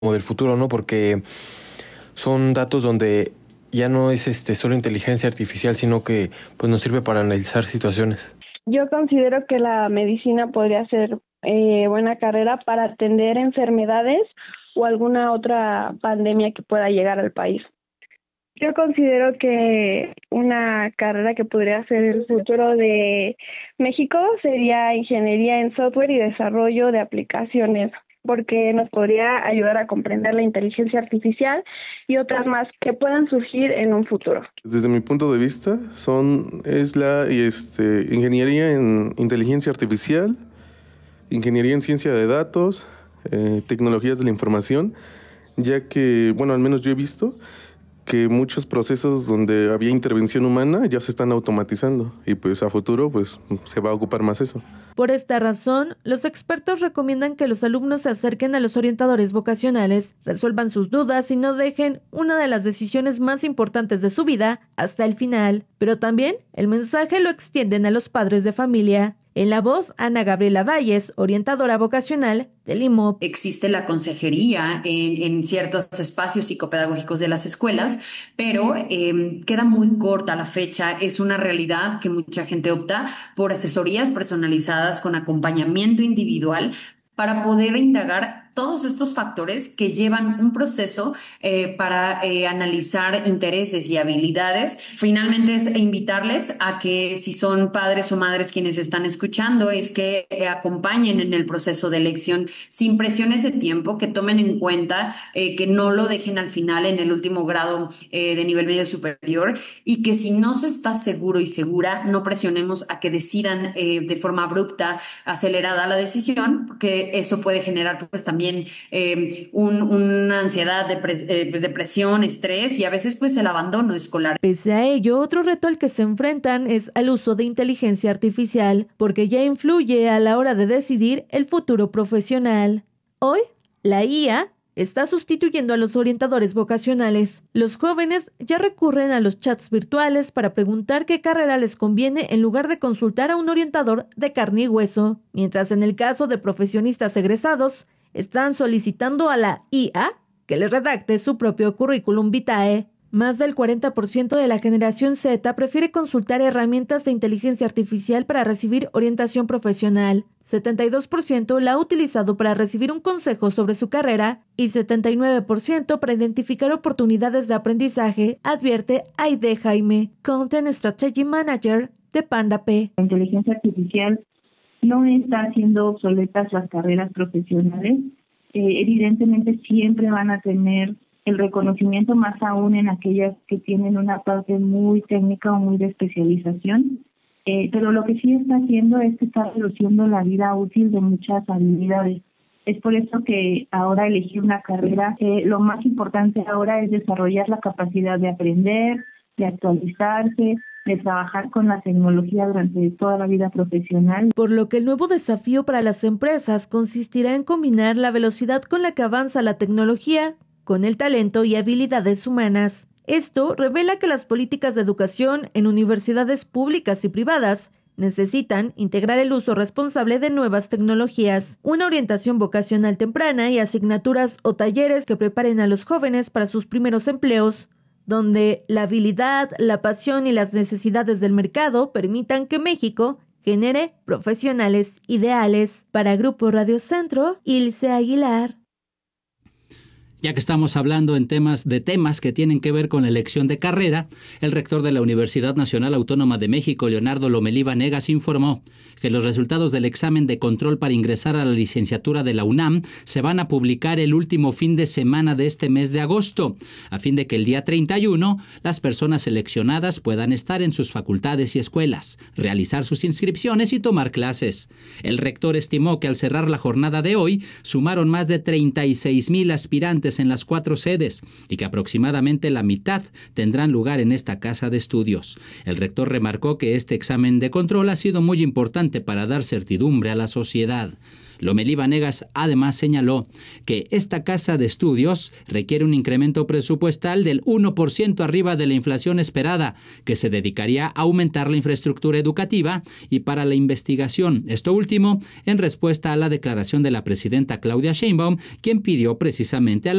como del futuro, ¿no? Porque son datos donde ya no es solo inteligencia artificial, sino que pues nos sirve para analizar situaciones. Yo considero que la medicina podría ser buena carrera para atender enfermedades o alguna otra pandemia que pueda llegar al país. Yo considero que una carrera que podría ser el futuro de México sería ingeniería en software y desarrollo de aplicaciones, porque nos podría ayudar a comprender la inteligencia artificial y otras más que puedan surgir en un futuro. Desde mi punto de vista, es la ingeniería en inteligencia artificial, ingeniería en ciencia de datos, tecnologías de la información, ya que, bueno, al menos yo he visto que muchos procesos donde había intervención humana ya se están automatizando y pues a futuro pues se va a ocupar más eso. Por esta razón, los expertos recomiendan que los alumnos se acerquen a los orientadores vocacionales, resuelvan sus dudas y no dejen una de las decisiones más importantes de su vida hasta el final. Pero también el mensaje lo extienden a los padres de familia. En la voz, Ana Gabriela Valles, orientadora vocacional del IMOP. Existe la consejería en ciertos espacios psicopedagógicos de las escuelas, pero queda muy corta la fecha. Es una realidad que mucha gente opta por asesorías personalizadas con acompañamiento individual para poder indagar todos estos factores que llevan un proceso para analizar intereses y habilidades. Finalmente es invitarles a que, si son padres o madres quienes están escuchando, es que acompañen en el proceso de elección sin presiones de tiempo, que tomen en cuenta que no lo dejen al final en el último grado de nivel medio superior, y que si no se está seguro y segura, no presionemos a que decidan de forma abrupta, acelerada la decisión, porque eso puede generar pues también una ansiedad, depresión, estrés y a veces pues el abandono escolar. Pese a ello, otro reto al que se enfrentan es al uso de inteligencia artificial, porque ya influye a la hora de decidir el futuro profesional. Hoy, la IA está sustituyendo a los orientadores vocacionales. Los jóvenes ya recurren a los chats virtuales para preguntar qué carrera les conviene en lugar de consultar a un orientador de carne y hueso, mientras en el caso de profesionistas egresados, están solicitando a la IA que les redacte su propio currículum vitae. Más del 40% de la generación Z prefiere consultar herramientas de inteligencia artificial para recibir orientación profesional. 72% la ha utilizado para recibir un consejo sobre su carrera y 79% para identificar oportunidades de aprendizaje, advierte Aide Jaime, Content Strategy Manager de Panda P. La inteligencia artificial no está haciendo obsoletas las carreras profesionales. Evidentemente siempre van a tener el reconocimiento, más aún en aquellas que tienen una parte muy técnica o muy de especialización. Pero lo que sí está haciendo es que está reduciendo la vida útil de muchas habilidades. Es por eso que ahora elegir una carrera, lo más importante ahora es desarrollar la capacidad de aprender, de actualizarse, de trabajar con la tecnología durante toda la vida profesional. Por lo que el nuevo desafío para las empresas consistirá en combinar la velocidad con la que avanza la tecnología con el talento y habilidades humanas. Esto revela que las políticas de educación en universidades públicas y privadas necesitan integrar el uso responsable de nuevas tecnologías, una orientación vocacional temprana y asignaturas o talleres que preparen a los jóvenes para sus primeros empleos, donde la habilidad, la pasión y las necesidades del mercado permitan que México genere profesionales ideales. Para Grupo Radio Centro, Ilse Aguilar. Ya que estamos hablando en temas que tienen que ver con la elección de carrera, el rector de la Universidad Nacional Autónoma de México, Leonardo Lomelí Vanegas, informó que los resultados del examen de control para ingresar a la licenciatura de la UNAM se van a publicar el último fin de semana de este mes de agosto, a fin de que el día 31 las personas seleccionadas puedan estar en sus facultades y escuelas, realizar sus inscripciones y tomar clases. El rector estimó que al cerrar la jornada de hoy sumaron más de 36,000 aspirantes en las 4 sedes y que aproximadamente la mitad tendrán lugar en esta casa de estudios. El rector remarcó que este examen de control ha sido muy importante para dar certidumbre a la sociedad. Lomelí Vanegas además señaló que esta casa de estudios requiere un incremento presupuestal del 1% arriba de la inflación esperada, que se dedicaría a aumentar la infraestructura educativa y para la investigación. Esto último en respuesta a la declaración de la presidenta Claudia Sheinbaum, quien pidió precisamente a la